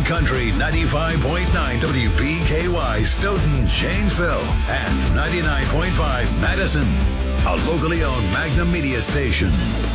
Country 95.9 WPKY Stoughton, Janesville, and 99.5 Madison. A locally owned Magnum Media station.